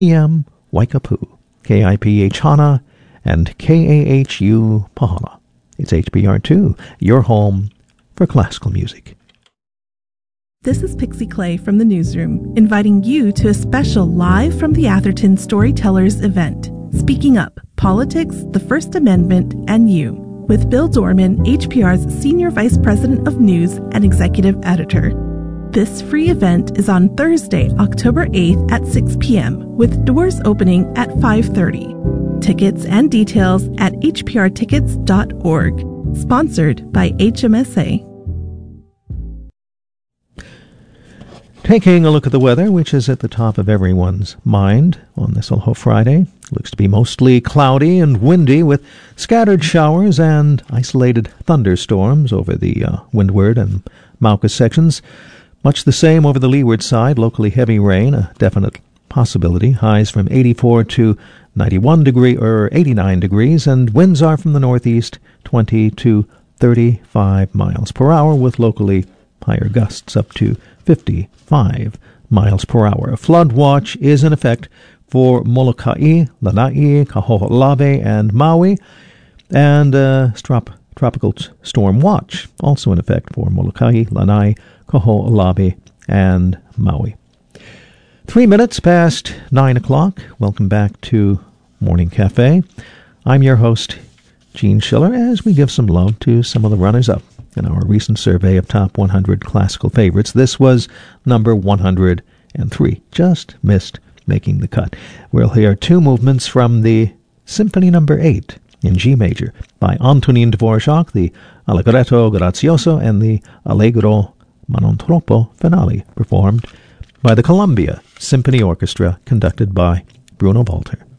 KPM Waikapu, KIPH Hana, and KAHU Pahala. It's HPR2, your home for classical music. This is Pixie Clay from the newsroom, inviting you to a special Live from the Atherton Storytellers event, Speaking Up, Politics, the First Amendment, and You, with Bill Dorman, HPR's Senior Vice President of News and Executive Editor. This free event is on Thursday, October 8th at 6 p.m., with doors opening at 5:30. Tickets and details at hprtickets.org. Sponsored by HMSA. Taking a look at the weather, which is at the top of everyone's mind on this Aloha Friday. Looks to be mostly cloudy and windy with scattered showers and isolated thunderstorms over the windward and Mauka sections. Much the same over the leeward side, locally heavy rain, a definite possibility. Highs from 84 to 89 degrees, and winds are from the northeast, 20 to 35 miles per hour, with locally higher gusts up to 55 miles per hour. A flood watch is in effect for Molokai, Lanai, Kaho'olawe, and Maui, and tropical storm watch also in effect for Molokai, Lanai, Kaho'olawe, and Maui. 3 minutes past 9 o'clock. Welcome back to Morning Cafe. I'm your host, Gene Schiller, as we give some love to some of the runners-up in our recent survey of top 100 classical favorites. This was number 103. Just missed making the cut. We'll hear two movements from the Symphony No. 8 in G major by Antonin Dvorak, the Allegretto Grazioso, and the Allegro ma non troppo finale, performed by the Columbia Symphony Orchestra, conducted by Bruno Walter.